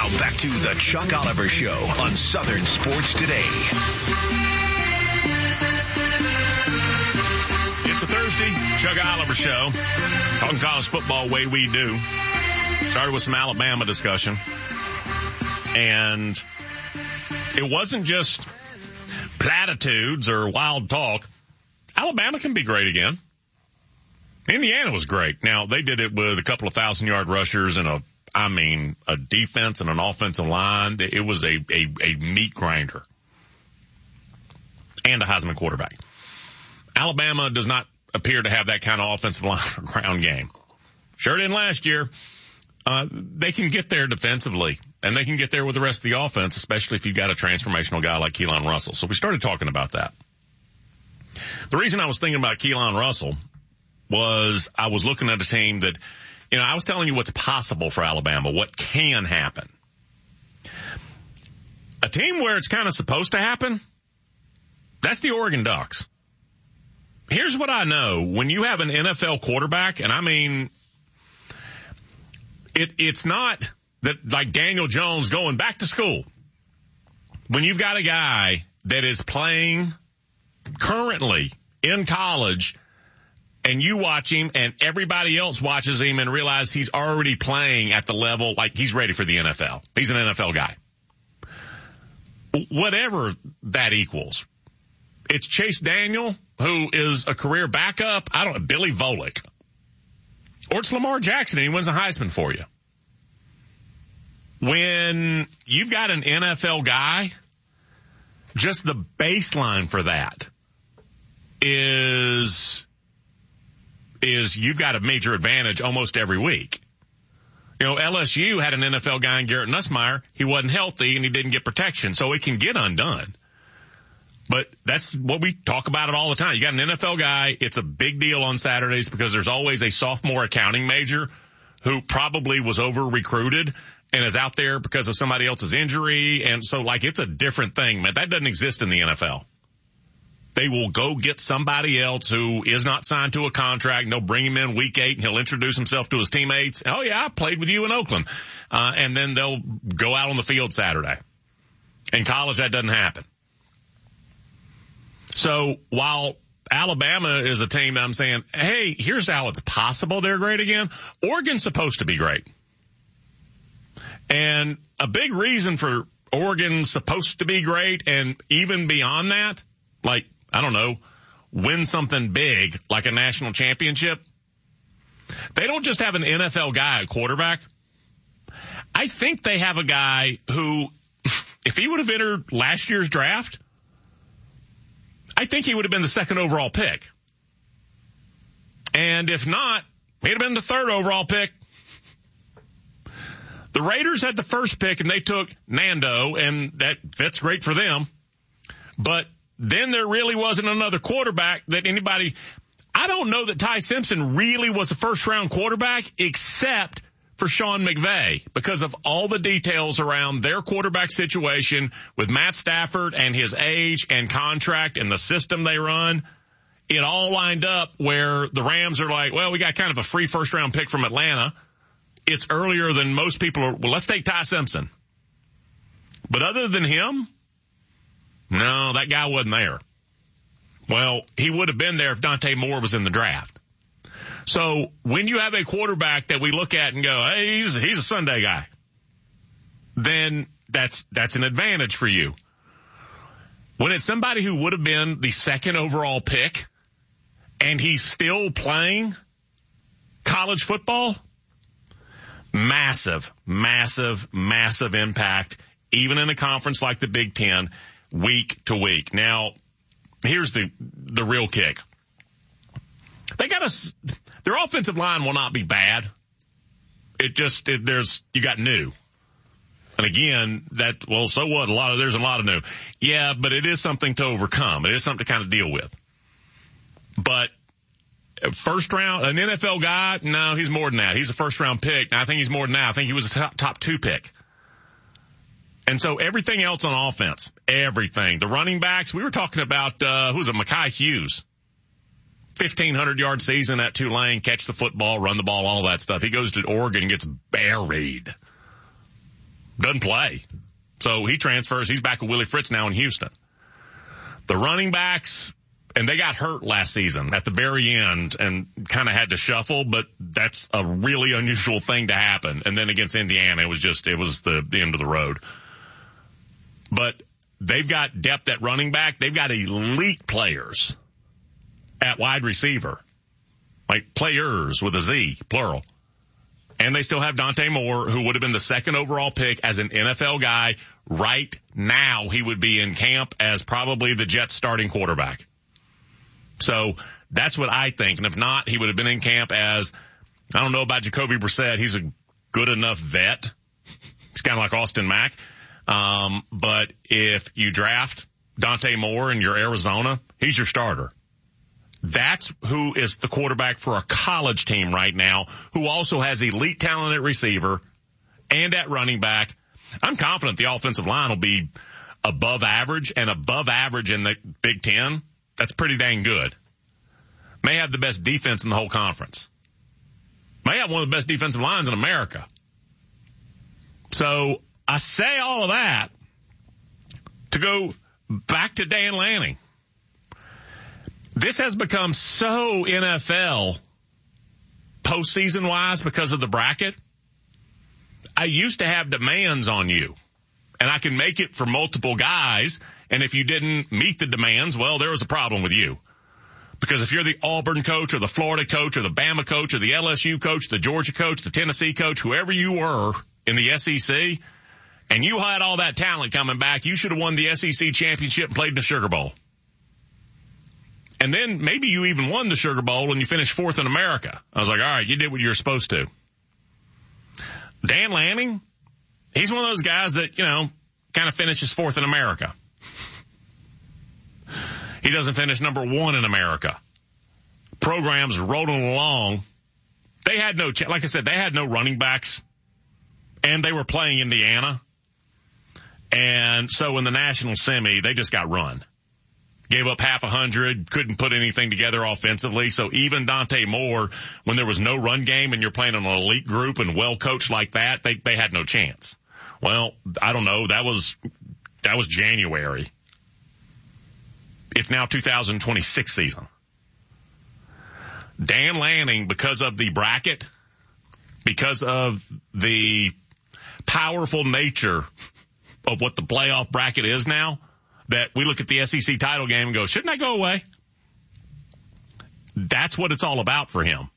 Now back to the Chuck Oliver Show on Southern Sports Today. It's a Thursday, Chuck Oliver Show. Talking college football way we do. Started with some Alabama discussion. And it wasn't just platitudes or wild talk. Alabama can be great again. Indiana was great. Now, they did it with a couple of 1,000-yard rushers and a defense and an offensive line. It was a meat grinder. And a Heisman quarterback. Alabama does not appear to have that kind of offensive line or ground game. Sure didn't last year. They can get there defensively, and they can get there with the rest of the offense, especially if you've got a transformational guy like Keelan Russell. So we started talking about that. The reason I was thinking about Keelan Russell was I was looking at a team that, I was telling you what's possible for Alabama, what can happen. A team where it's kind of supposed to happen, that's the Oregon Ducks. Here's what I know. When you have an NFL quarterback, and I mean, it's not that like Daniel Jones going back to school. When you've got a guy that is playing currently in college and you watch him and everybody else watches him and realize he's already playing at the level like he's ready for the NFL. He's an NFL guy. Whatever that equals. It's Chase Daniel, who is a career backup. Billy Volek. Or it's Lamar Jackson, and he wins the Heisman for you. When you've got an NFL guy, just the baseline for that is you've got a major advantage almost every week. LSU had an NFL guy in Garrett Nussmeier. He wasn't healthy, and he didn't get protection, so it can get undone. But that's what we talk about it all the time. You got an NFL guy. It's a big deal on Saturdays because there's always a sophomore accounting major who probably was over-recruited and is out there because of somebody else's injury. And so, it's a different thing, man. That doesn't exist in the NFL. They will go get somebody else who is not signed to a contract, and they'll bring him in week 8, and he'll introduce himself to his teammates. Oh, yeah, I played with you in Oakland. And then they'll go out on the field Saturday. In college, that doesn't happen. So while Alabama is a team that I'm saying, hey, here's how it's possible they're great again, Oregon's supposed to be great. And a big reason for Oregon's supposed to be great, and even beyond that, win something big like a national championship, they don't just have an NFL guy at quarterback. I think they have a guy who, if he would have entered last year's draft, I think he would have been the second overall pick. And if not, he'd have been the third overall pick. The Raiders had the first pick, and they took Nando, and that's great for them. But then there really wasn't another quarterback that anybody – I don't know that Ty Simpson really was a first-round quarterback except for Sean McVay because of all the details around their quarterback situation with Matt Stafford and his age and contract and the system they run. It all lined up where the Rams are like, well, we got kind of a free first-round pick from Atlanta. It's earlier than most people are. Well, let's take Ty Simpson. But other than him, no, that guy wasn't there. Well, he would have been there if Dante Moore was in the draft. So when you have a quarterback that we look at and go, hey, he's a Sunday guy, then that's an advantage for you. When it's somebody who would have been the second overall pick and he's still playing college football, massive, massive, massive impact, even in a conference like the Big Ten, week to week. Now, here's the real kick. Their offensive line will not be bad. You got new. And again, so what? There's a lot of new. Yeah, but it is something to overcome. It is something to kind of deal with. But first round, an NFL guy, no, he's more than that. He's a first round pick. I think he's more than that. I think he was a top 2 pick. And so everything else on offense, everything. The running backs, we were talking about, Mekhi Hughes. 1,500-yard season at Tulane, catch the football, run the ball, all that stuff. He goes to Oregon and gets buried. doesn't play. So he transfers. He's back with Willie Fritz now in Houston. The running backs, and they got hurt last season at the very end and kind of had to shuffle, but that's a really unusual thing to happen. And then against Indiana, it was the end of the road. But they've got depth at running back. They've got elite players at wide receiver, like players with a Z, plural. And they still have Dante Moore, who would have been the second overall pick as an NFL guy. Right now, he would be in camp as probably the Jets starting quarterback. So that's what I think. And if not, he would have been in camp as, I don't know about Jacoby Brissett. He's a good enough vet. He's kind of like Austin Mack. But if you draft Dante Moore in your Arizona, he's your starter. That's who is the quarterback for a college team right now, who also has elite talent at receiver and at running back. I'm confident the offensive line will be above average, and above average in the Big Ten. That's pretty dang good. May have the best defense in the whole conference. May have one of the best defensive lines in America. So I say all of that to go back to Dan Lanning. This has become so NFL postseason wise because of the bracket. I used to have demands on you, and I can make it for multiple guys. And if you didn't meet the demands, well, there was a problem with you. Because if you're the Auburn coach or the Florida coach or the Bama coach or the LSU coach, the Georgia coach, the Tennessee coach, whoever you were in the SEC, and you had all that talent coming back, you should have won the SEC championship and played in the Sugar Bowl. And then maybe you even won the Sugar Bowl and you finished fourth in America. I was like, all right, you did what you were supposed to. Dan Lanning, he's one of those guys that, kind of finishes fourth in America. He doesn't finish number one in America. Programs rolling along. They had like I said, they had no running backs, and they were playing Indiana. And so in the national semi, they just got run. Gave up 100, couldn't put anything together offensively. So even Dante Moore, when there was no run game and you're playing an elite group and well coached like that, they had no chance. Well, I don't know. That was January. It's now 2026 season. Dan Lanning, because of the bracket, because of the powerful nature of what the playoff bracket is now, that we look at the SEC title game and go, shouldn't that go away? That's what it's all about for him.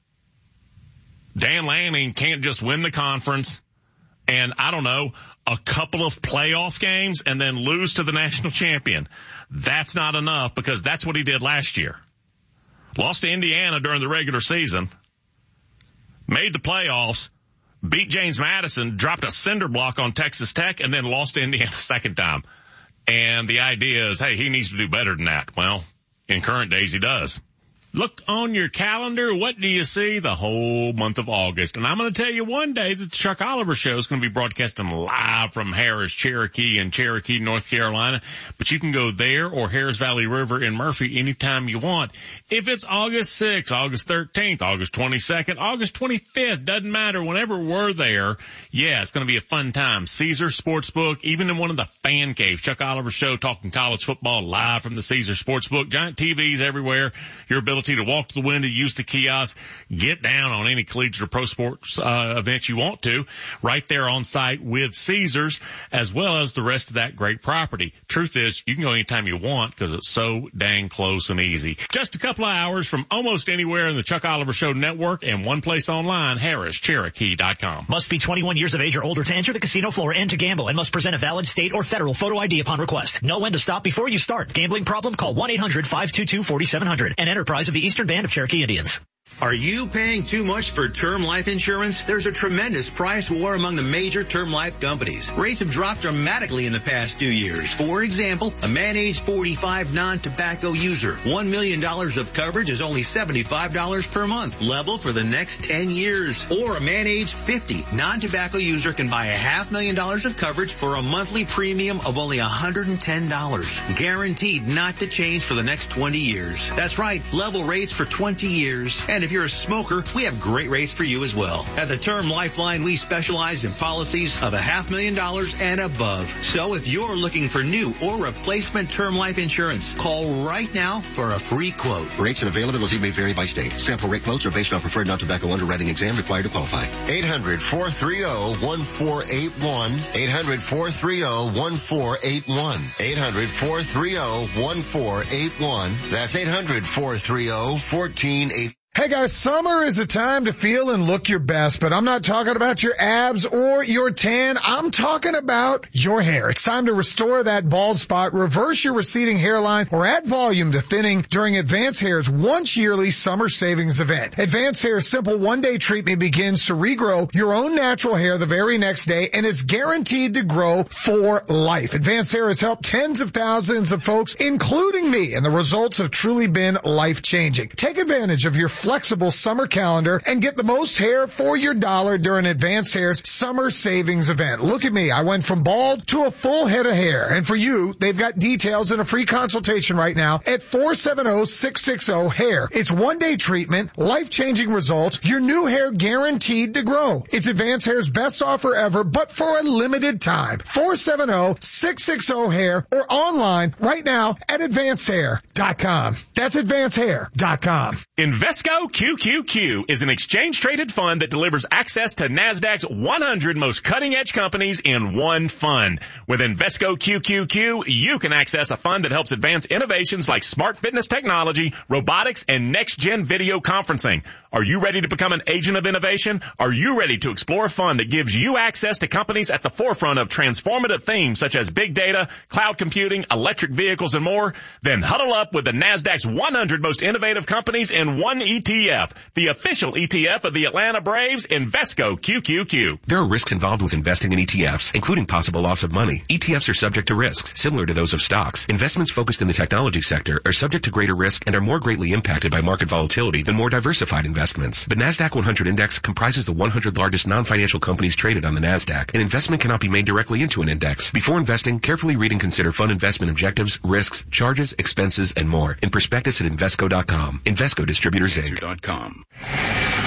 Dan Lanning can't just win the conference and, I don't know, a couple of playoff games and then lose to the national champion. That's not enough, because that's what he did last year. Lost to Indiana during the regular season, made the playoffs, beat James Madison, dropped a cinder block on Texas Tech, and then lost to Indiana a second time. And the idea is, hey, he needs to do better than that. Well, in current days, he does. Look on your calendar. What do you see? The whole month of August. And I'm going to tell you one day that the Chuck Oliver Show is going to be broadcasting live from Harris, Cherokee in Cherokee, North Carolina. But you can go there or Harris Valley River in Murphy anytime you want. If it's August 6th, August 13th, August 22nd, August 25th, doesn't matter. Whenever we're there, yeah, it's going to be a fun time. Caesar Sportsbook, even in one of the fan caves. Chuck Oliver Show talking college football live from the Caesar Sportsbook. Giant TVs everywhere. Your ability to walk to the window, use the kiosk, get down on any collegiate or pro sports event you want to, right there on site with Caesars, as well as the rest of that great property. Truth is, you can go anytime you want because it's so dang close and easy. Just a couple of hours from almost anywhere in the Chuck Oliver Show network, and one place online, HarrisCherokee.com. Must be 21 years of age or older to enter the casino floor and to gamble, and must present a valid state or federal photo ID upon request. Know when to stop before you start. Gambling problem? Call 1-800-522-4700. An enterprise of the Eastern Band of Cherokee Indians. Are you paying too much for term life insurance? There's a tremendous price war among the major term life companies. Rates have dropped dramatically in the past 2 years. For example, a man age 45 non-tobacco user, $1 million of coverage is only $75 per month, level for the next 10 years. Or a man age 50 non-tobacco user can buy $500,000 of coverage for a monthly premium of only $110, guaranteed not to change for the next 20 years. That's right, level rates for 20 years. And if you're a smoker, we have great rates for you as well. At the Term Lifeline, we specialize in policies of $500,000 and above. So if you're looking for new or replacement term life insurance, call right now for a free quote. Rates and availability may vary by state. Sample rate quotes are based on preferred non-tobacco underwriting exam required to qualify. 800-430-1481. 800-430-1481. 800-430-1481. That's 800-430-1481. Hey guys, summer is a time to feel and look your best, but I'm not talking about your abs or your tan. I'm talking about your hair. It's time to restore that bald spot, reverse your receding hairline, or add volume to thinning during Advanced Hair's once yearly summer savings event. Advanced Hair's simple one-day treatment begins to regrow your own natural hair the very next day, and it's guaranteed to grow for life. Advanced Hair has helped tens of thousands of folks, including me, and the results have truly been life-changing. Take advantage of your flexible summer calendar and get the most hair for your dollar during Advanced Hair's summer savings event. Look at me. I went from bald to a full head of hair. And for you, they've got details and a free consultation right now at 470-660-HAIR. It's one-day treatment, life-changing results, your new hair guaranteed to grow. It's Advanced Hair's best offer ever, but for a limited time. 470-660-HAIR or online right now at advancedhair.com. That's advancedhair.com. Invesco QQQ is an exchange-traded fund that delivers access to NASDAQ's 100 most cutting-edge companies in one fund. With Invesco QQQ, you can access a fund that helps advance innovations like smart fitness technology, robotics, and next-gen video conferencing. Are you ready to become an agent of innovation? Are you ready to explore a fund that gives you access to companies at the forefront of transformative themes such as big data, cloud computing, electric vehicles, and more? Then huddle up with the NASDAQ's 100 most innovative companies in one ETF, the official ETF of the Atlanta Braves, Invesco QQQ. There are risks involved with investing in ETFs, including possible loss of money. ETFs are subject to risks, similar to those of stocks. Investments focused in the technology sector are subject to greater risk and are more greatly impacted by market volatility than more diversified investments. The NASDAQ 100 Index comprises the 100 largest non-financial companies traded on the NASDAQ. An investment cannot be made directly into an index. Before investing, carefully read and consider fund investment objectives, risks, charges, expenses, and more in prospectus at Invesco.com. Invesco Distributors, Inc.